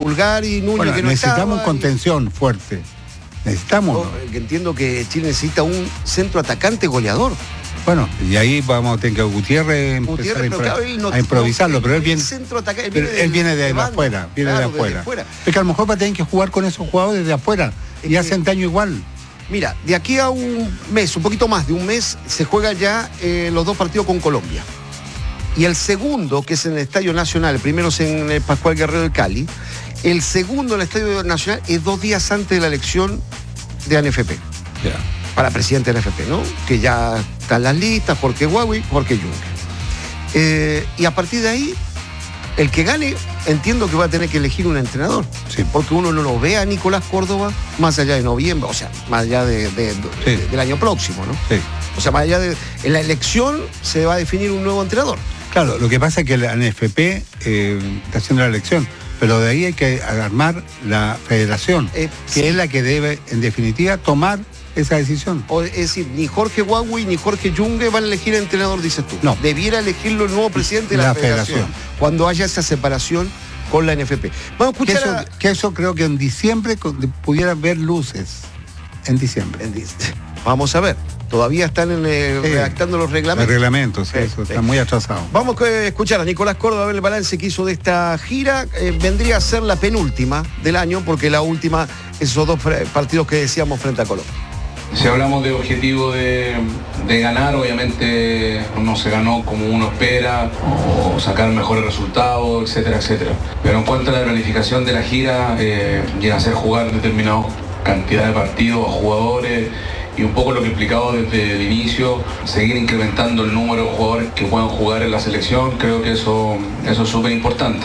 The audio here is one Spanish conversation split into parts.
Pulgar y Núñez, bueno, que no necesitamos contención fuerte. Necesitamos. Entiendo que Chile necesita un centro atacante goleador. Bueno, y ahí vamos a tener que empezar a improvisarlo, pero él viene, él viene de afuera, viene de afuera. Es que a lo mejor va a tener que jugar con esos jugadores de afuera y hacen daño igual. Mira, de aquí a un mes, un poquito más de un mes, se juega ya los 2 partidos con Colombia. Y el segundo, que es en el Estadio Nacional, el primero es en el Pascual Guerrero del Cali, el segundo en el Estadio Nacional es 2 días antes de la elección de ANFP. Yeah. Para presidente de la ANFP, ¿no? Que ya están las listas, Jorge Huawei, Jorge Juncker. Y a partir de ahí, el que gane, entiendo que va a tener que elegir un entrenador. Sí. Porque uno no lo ve a Nicolás Córdoba más allá de noviembre, o sea, más allá del año próximo, ¿no? Sí. O sea, más allá en la elección se va a definir un nuevo entrenador. Claro, lo que pasa es que la ANFP está haciendo la elección, pero de ahí hay que armar la federación, que sí, es la que debe, en definitiva, tomar esa decisión. Es decir, ni Jorge Huawei ni Jorge Junge van a elegir entrenador, dices tú. No. Debiera elegirlo el nuevo presidente de la federación, cuando haya esa separación con la NFP. Vamos a escuchar que eso creo que en diciembre pudiera ver luces. En diciembre. Vamos a ver. Todavía están redactando los reglamentos. Los reglamentos, eso está muy atrasado. Vamos a escuchar a Nicolás Córdoba a ver el balance que hizo de esta gira. Vendría a ser la penúltima del año, porque la última, esos 2 partidos que decíamos frente a Colombia. Si hablamos de objetivo de ganar, obviamente no se ganó como uno espera, o sacar mejores resultados, etcétera, etcétera. Pero en cuanto a la planificación de la gira, y en hacer jugar determinada cantidad de partidos a jugadores, y un poco lo que he explicado desde el inicio, seguir incrementando el número de jugadores que puedan jugar en la selección, creo que eso es súper importante.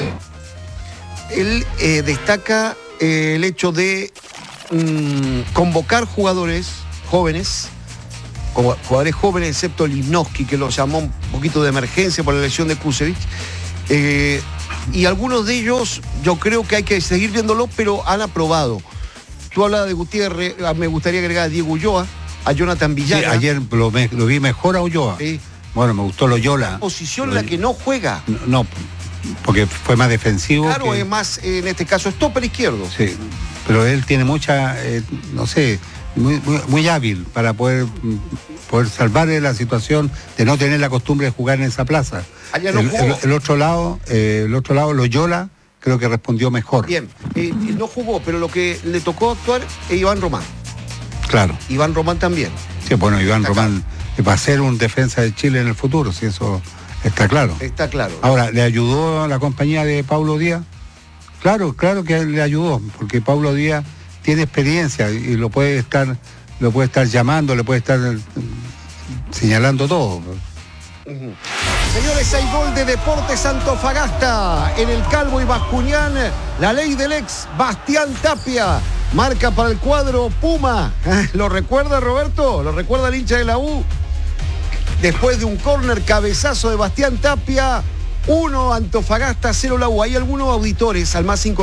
Él destaca el hecho de convocar jugadores jóvenes, excepto Lichnowsky, que lo llamó un poquito de emergencia por la lesión de Kusevich, y algunos de ellos yo creo que hay que seguir viéndolo, pero han aprobado. Tú hablabas de Gutiérrez, me gustaría agregar a Diego Ulloa, a Jonathan Villar. Sí, ayer lo vi mejor a Ulloa. Sí. Bueno, me gustó Loyola. La posición en la que no juega. No, porque fue más defensivo. Claro, es más, en este caso, stopper izquierdo. Sí, pero él tiene mucha, no sé, muy hábil para poder salvar la situación de no tener la costumbre de jugar en esa plaza. Ayer no jugó. El otro lado, Loyola, creo que respondió mejor. Bien, no jugó, pero lo que le tocó actuar es Iván Román. Claro. Iván Román también. Sí, bueno, Iván Román va a ser un defensa de Chile en el futuro, si eso está claro. Está claro. Ahora, ¿le ayudó a la compañía de Paulo Díaz? Claro que le ayudó, porque Paulo Díaz tiene experiencia y lo puede estar llamando, le puede estar señalando todo. Señores, hay gol de Deportes Antofagasta en el Calvo y Bascuñán. La ley del ex Bastián Tapia marca para el cuadro Puma. ¿Lo recuerda, Roberto? ¿Lo recuerda el hincha de la U? Después de un córner, cabezazo de Bastián Tapia, 1 Antofagasta, 0 la U. Hay algunos auditores al más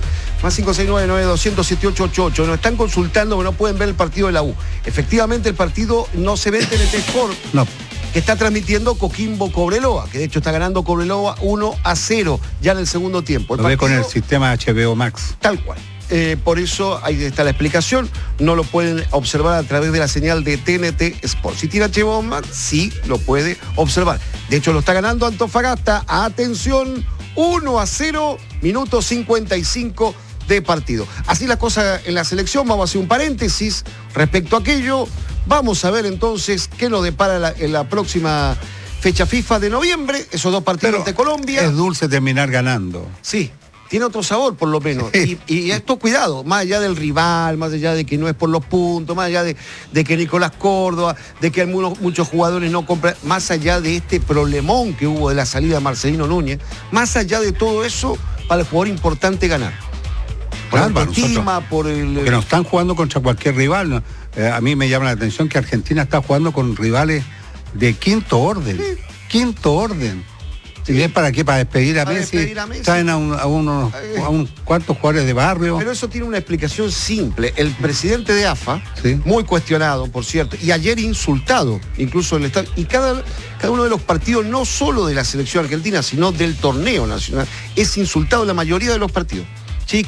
56992007888. Nos están consultando que no pueden ver el partido de la U. Efectivamente, el partido no se ve en TNT Sport. No. Que está transmitiendo Coquimbo Cobreloa, que de hecho está ganando Cobreloa 1-0 ya en el segundo tiempo. Lo ve con el sistema HBO Max. Tal cual. Por eso ahí está la explicación. No lo pueden observar a través de la señal de TNT Sport. Si tiene HBO Max, sí lo puede observar. De hecho, lo está ganando Antofagasta. Atención, 1-0, minuto 55 de partido. Así la cosa en la selección. Vamos a hacer un paréntesis respecto a aquello. Vamos a ver entonces qué nos depara en la próxima fecha FIFA de noviembre. Esos 2 partidos ante Colombia. Es dulce terminar ganando. Sí. Tiene otro sabor, por lo menos. Y esto, cuidado, más allá del rival, más allá de que no es por los puntos, más allá de que Nicolás Córdoba, de que muchos jugadores no compran, más allá de este problemón que hubo de la salida de Marcelino Núñez, más allá de todo eso, para el jugador importante ganar. Por Claro, la autoestima, por el... Que no están jugando contra cualquier rival, ¿no? A mí me llama la atención que Argentina está jugando con rivales de quinto orden. Sí. Quinto orden. ¿Y es para qué? Para despedir a Messi. Traen a unos cuantos jugadores de barrio. Pero eso tiene una explicación simple. El presidente de AFA, sí, muy cuestionado, por cierto, y ayer insultado, incluso en el estadio. Y cada uno de los partidos, no solo de la selección argentina, sino del torneo nacional, es insultado en la mayoría de los partidos.